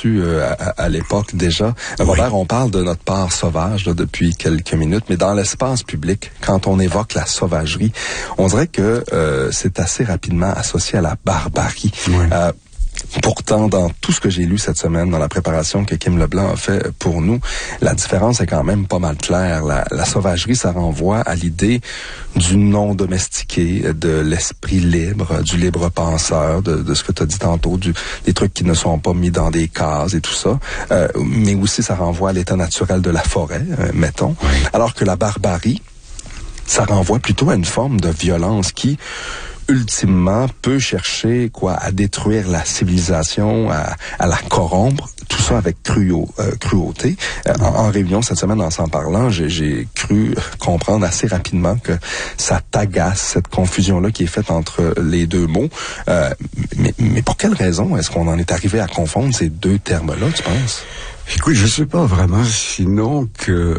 là-dessus à l'époque déjà. Robert, on parle de notre part sauvage là, depuis quelques minutes, mais dans l'espace public, quand on évoque la sauvagerie, on dirait que c'est assez rapidement associé à la barbarie. Oui. Pourtant, dans tout ce que j'ai lu cette semaine, dans la préparation que Kim Leblanc a fait pour nous, la différence est quand même pas mal claire. La sauvagerie, ça renvoie à l'idée du non domestiqué, de l'esprit libre, du libre penseur, de ce que tu as dit tantôt, des trucs qui ne sont pas mis dans des cases et tout ça. Mais aussi, ça renvoie à l'état naturel de la forêt, mettons. Oui. Alors que la barbarie, ça renvoie plutôt à une forme de violence qui ultimement peut chercher à détruire la civilisation, à la corrompre, tout ça avec cruauté. En réunion cette semaine, en s'en parlant, j'ai cru comprendre assez rapidement que ça t'agace, cette confusion-là qui est faite entre les deux mots. Mais pour quelle raison est-ce qu'on en est arrivé à confondre ces deux termes-là, tu penses? Écoute, je sais pas vraiment, sinon que...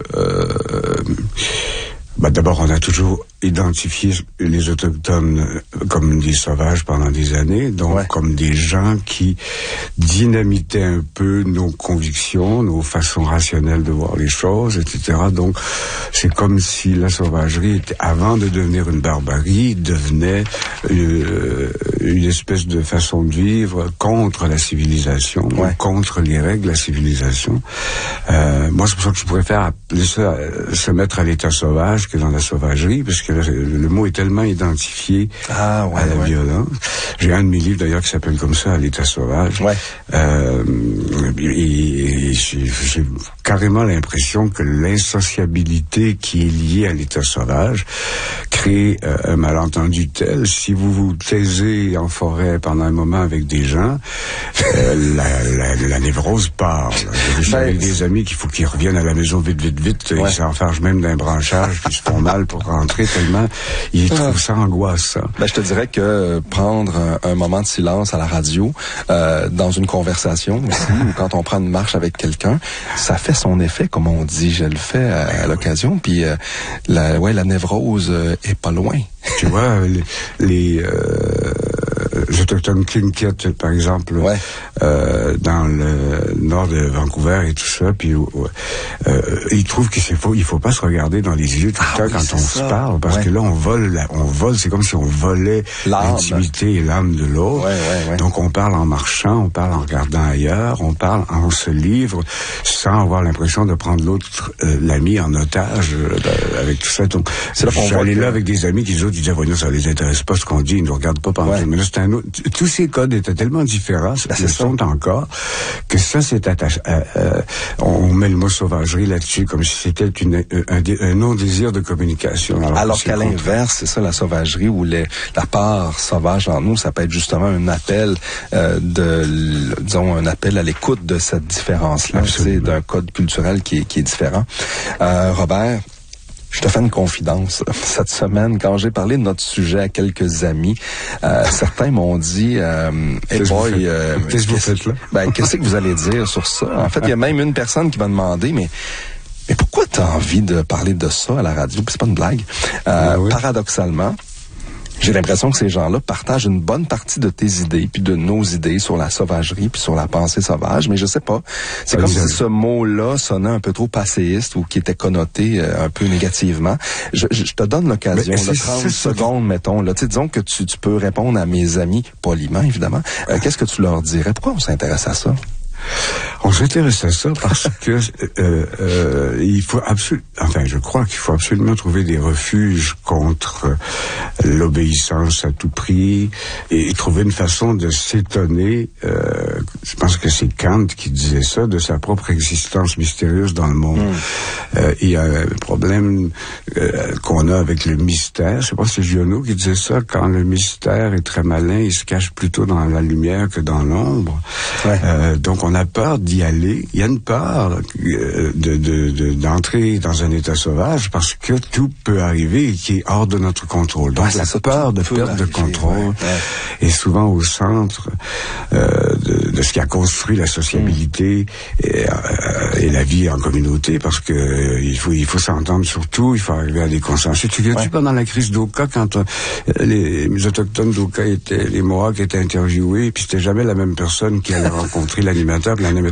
d'abord, on a toujours identifié les Autochtones comme des sauvages pendant des années, donc comme des gens qui dynamitaient un peu nos convictions, nos façons rationnelles de voir les choses, etc. Donc, c'est comme si la sauvagerie, avant de devenir une barbarie, devenait une espèce de façon de vivre contre la civilisation, contre les règles de la civilisation. Moi, c'est pour ça que je préfère appeler ça se mettre à l'état sauvage que dans la sauvagerie, parce que le mot est tellement identifié à la violence. J'ai un de mes livres d'ailleurs qui s'appelle comme ça, à l'état sauvage. Et j'ai carrément l'impression que l'insociabilité qui est liée à l'état sauvage crée un malentendu tel. Si vous vous taisez en forêt pendant un moment avec des gens, la névrose part. Avec des amis qu'il faut qu'ils reviennent à la maison vite. Ils s'enfargent même d'un branchage, puis ils se font mal pour rentrer tellement ils trouvent ça angoissant. Je te dirais que prendre un moment de silence à la radio, dans une conversation aussi, ou quand on prend une marche avec quelqu'un, ça fait son effet, comme on dit. Je le fais à l'occasion, puis la névrose est pas loin. Tu vois, les Autochtones Tlingit, par exemple, dans le nord de Vancouver et tout ça, puis ils trouvent qu'il faut pas se regarder dans les yeux tout le temps quand on se parle, parce que là, on vole, c'est comme si on volait l'intimité et l'âme de l'autre. Donc, on parle en marchant, on parle en regardant ailleurs, on se livre sans avoir l'impression de prendre l'autre, l'ami en otage, avec tout ça. Donc, je suis allé là avec des amis qui disaient, voyons, ça les intéresse pas ce qu'on dit, ils nous regardent pas pendant mais là, c'est un autre. Tous ces codes étaient tellement différents, ce sont encore, que ça, c'est attaché. On met le mot sauvagerie là-dessus, comme si c'était un non-désir de communication. Alors qu'à l'inverse, c'est ça, la sauvagerie, où la part sauvage en nous, ça peut être justement un appel un appel à l'écoute de cette différence-là, d'un code culturel qui est différent. Robert, je te fais une confidence. Cette semaine, quand j'ai parlé de notre sujet à quelques amis, certains m'ont dit qu'est-ce que vous faites là? Qu'est-ce que vous allez dire sur ça? En fait, il y a même une personne qui m'a demandé, mais pourquoi tu as envie de parler de ça à la radio? Puis c'est pas une blague. Paradoxalement, j'ai l'impression que ces gens-là partagent une bonne partie de tes idées, puis de nos idées sur la sauvagerie, puis sur la pensée sauvage, mais je sais pas. C'est comme si ce mot-là sonnait un peu trop passéiste ou qui était connoté un peu négativement. Je te donne l'occasion, de 30 secondes, mettons. Là, disons que tu peux répondre à mes amis, poliment évidemment. Qu'est-ce que tu leur dirais? Pourquoi on s'intéresse à ça? On s'intéresse à ça parce que je crois qu'il faut absolument trouver des refuges contre l'obéissance à tout prix et trouver une façon de s'étonner. Je pense que c'est Kant qui disait ça, de sa propre existence mystérieuse dans le monde. Il y a un problème qu'on a avec le mystère. Je sais pas si c'est Giono qui disait ça. Quand le mystère est très malin, il se cache plutôt dans la lumière que dans l'ombre. Donc on a peur d'y aller. Il y a une peur d'entrer dans un état sauvage parce que tout peut arriver et qui est hors de notre contrôle. Donc la peur de perte de contrôle est souvent au centre de ce qui a construit la sociabilité et la vie en communauté, parce que il faut s'entendre sur tout, il faut arriver à des consensus. Tu viens-tu pendant la crise d'Oka, quand les autochtones d'Oka les Mohawks étaient interviewés, puis c'était jamais la même personne qui allait rencontrer l'animateur, puis l'animateur